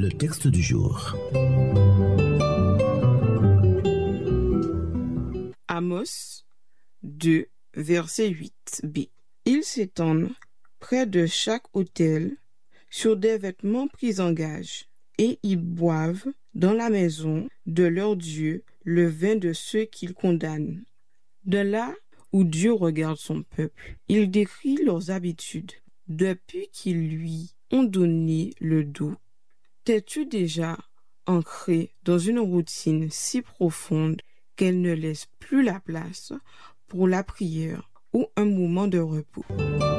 Le texte du jour. Amos 2, verset 8b. Ils s'étendent près de chaque autel sur des vêtements pris en gage, et ils boivent dans la maison de leur Dieu le vin de ceux qu'ils condamnent. De là où Dieu regarde son peuple, il décrit leurs habitudes. Depuis qu'ils lui ont donné le dos, t'es-tu déjà ancré dans une routine si profonde qu'elle ne laisse plus la place pour la prière ou un moment de repos?